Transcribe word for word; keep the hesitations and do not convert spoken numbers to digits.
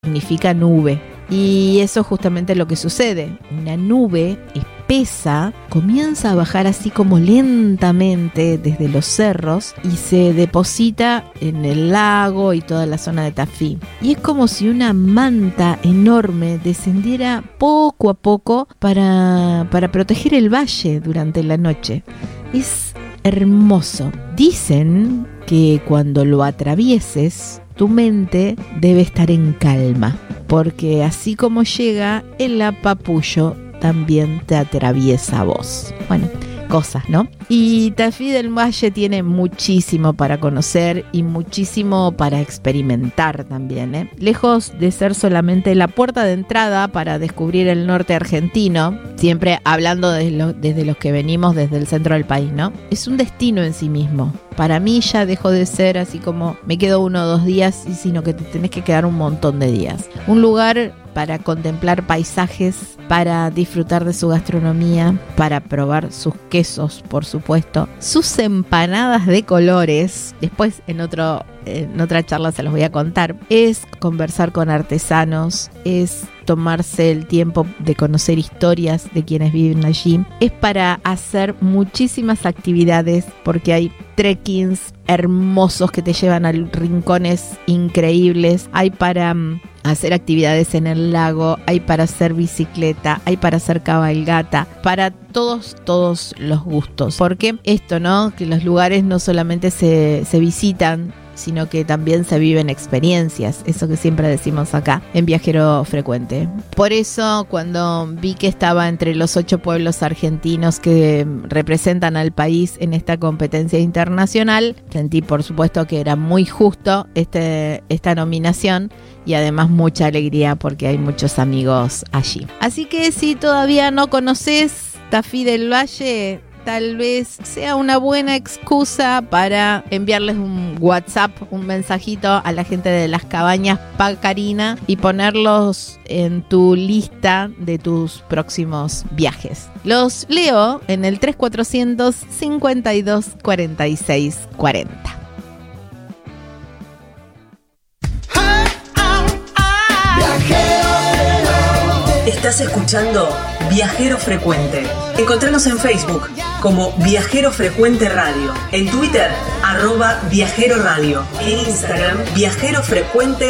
significa nube. Y eso es justamente lo que sucede. Una nube espesa comienza a bajar así como lentamente desde los cerros y se deposita en el lago y toda la zona de Tafí. Y es como si una manta enorme descendiera poco a poco para, para proteger el valle durante la noche. Es hermoso. Dicen que cuando lo atravieses, tu mente debe estar en calma, porque así como llega, el apapullo también te atraviesa a vos. Bueno, cosas, ¿no? Y Tafí del Valle tiene muchísimo para conocer y muchísimo para experimentar también, ¿eh? Lejos de ser solamente la puerta de entrada para descubrir el norte argentino, siempre hablando desde, lo, desde los que venimos desde el centro del país, ¿no? Es un destino en sí mismo. Para mí ya dejó de ser así como me quedo uno o dos días, sino que te tenés que quedar un montón de días. Un lugar para contemplar paisajes, para disfrutar de su gastronomía, para probar sus quesos, por supuesto, sus empanadas de colores. Después en otro en otra charla se los voy a contar. Es conversar con artesanos, es tomarse el tiempo de conocer historias de quienes viven allí. Es para hacer muchísimas actividades porque hay trekkings hermosos que te llevan a rincones increíbles. Hay para um, hacer actividades en el lago, hay para hacer bicicleta, hay para hacer cabalgata, para todos, todos los gustos. Porque esto, ¿no? Que los lugares no solamente se, se visitan, sino que también se viven experiencias, eso que siempre decimos acá en Viajero Frecuente. Por eso, cuando vi que estaba entre los ocho pueblos argentinos que representan al país en esta competencia internacional, sentí por supuesto que era muy justo este, esta nominación y además mucha alegría porque hay muchos amigos allí. Así que si todavía no conoces Tafí del Valle, tal vez sea una buena excusa para enviarles un WhatsApp, un mensajito a la gente de las cabañas Pacarina y ponerlos en tu lista de tus próximos viajes. Los leo en el tres cuatrocientos cincuenta y dos cuarenta y seis cuarenta. Estás escuchando Viajero Frecuente. Encontranos en Facebook como Viajero Frecuente Radio, en Twitter arroba Viajero Radio, en Instagram Viajero Frecuente